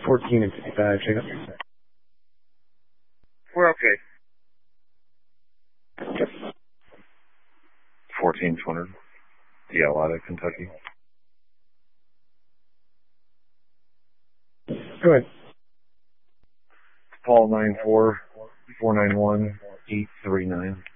14 and 55, check up. We're okay. 14-200. Dialada, Kentucky. Go ahead. Paul 94-491-839.